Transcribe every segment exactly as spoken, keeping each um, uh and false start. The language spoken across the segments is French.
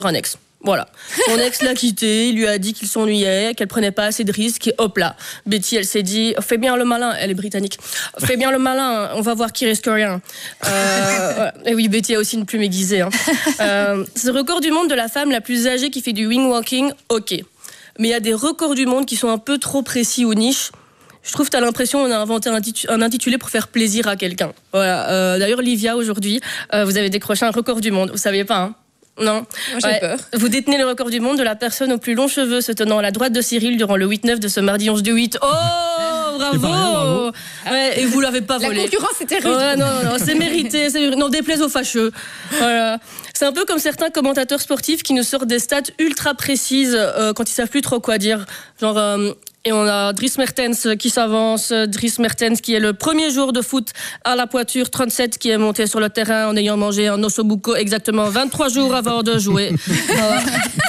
un ex. Voilà. Son ex l'a quitté, il lui a dit qu'il s'ennuyait, qu'elle prenait pas assez de risques, et hop là. Betty, elle s'est dit, fais bien le malin, elle est britannique. Fais bien le malin, on va voir qui risque rien. Euh, voilà. Et oui, Betty a aussi une plume aiguisée. Hein. Euh, ce record du monde de la femme la plus âgée qui fait du wing walking, ok. Mais il y a des records du monde qui sont un peu trop précis ou niches. Je trouve que tu as l'impression qu'on a inventé un, titu- un intitulé pour faire plaisir à quelqu'un. Voilà. Euh, d'ailleurs, Livia, aujourd'hui, euh, vous avez décroché un record du monde. Vous saviez pas, hein? Non. Moi, j'ai ouais. peur. Vous détenez le record du monde de la personne aux plus longs cheveux se tenant à la droite de Cyril durant le huit neuf de ce mardi onze du huit. Oh, bravo, pas rien, bravo. Ouais, et vous l'avez pas La volé. concurrence était rude. Ouais, non, non, non, c'est mérité. C'est... Non, déplaise aux fâcheux. Voilà. C'est un peu comme certains commentateurs sportifs qui nous sortent des stats ultra précises euh, quand ils savent plus trop quoi dire. Genre... Euh, Et on a Dries Mertens qui s'avance, Dries Mertens qui est le premier joueur de foot à la Poiture trente-sept qui est monté sur le terrain en ayant mangé un ossobuco exactement vingt-trois jours avant de jouer. Voilà.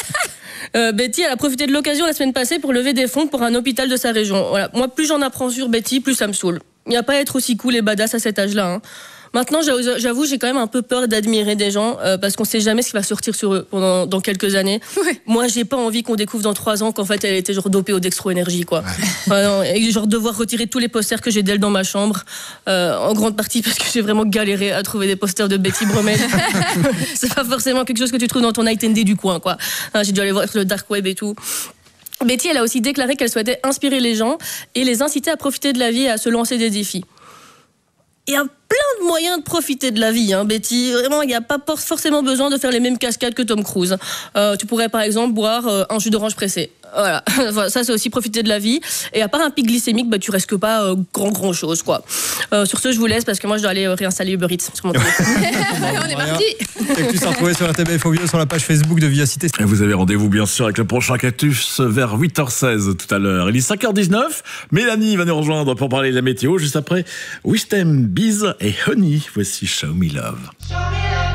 Euh, Betty, elle a profité de l'occasion la semaine passée pour lever des fonds pour un hôpital de sa région. Voilà. Moi, plus j'en apprends sur Betty, plus ça me saoule. Il n'y a pas à être aussi cool et badass à cet âge-là. Hein. Maintenant, j'avoue, j'ai quand même un peu peur d'admirer des gens euh, parce qu'on sait jamais ce qui va sortir sur eux pendant dans quelques années. Ouais. Moi, j'ai pas envie qu'on découvre dans trois ans qu'en fait, elle était genre dopée au dextro-énergie, quoi. Ouais, non, et genre devoir retirer tous les posters que j'ai d'elle dans ma chambre, euh, en grande partie parce que j'ai vraiment galéré à trouver des posters de Betty Bromel. C'est pas forcément quelque chose que tu trouves dans ton Night and Day du coin, quoi. Hein, j'ai dû aller voir sur le dark web et tout. Betty, elle a aussi déclaré qu'elle souhaitait inspirer les gens et les inciter à profiter de la vie et à se lancer des défis. Il y a plein de moyens de profiter de la vie, hein, Betty. Vraiment, il n'y a pas forcément besoin de faire les mêmes cascades que Tom Cruise. Euh, tu pourrais, par exemple, boire euh, un jus d'orange pressé. Voilà. Ça, c'est aussi profiter de la vie. Et à part un pic glycémique, bah, tu risques pas euh, grand, grand chose, quoi. Euh, sur ce, je vous laisse parce que moi, je dois aller euh, réinstaller Uber Eats sur mon téléphone. On est parti. Cactus à retrouver sur R T B F Ovio, sur la page Facebook de Via Cité. Et vous avez rendez-vous bien sûr avec le prochain Cactus vers huit heures seize tout à l'heure. Il est cinq heures dix-neuf. Mélanie va nous rejoindre pour parler de la météo juste après Wistem, Biz et Honey. Voici Show Me Love.